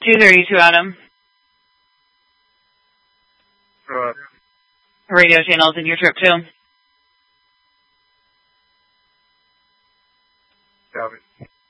232, Adam. Right. Radio channels in your trip, too. Copy.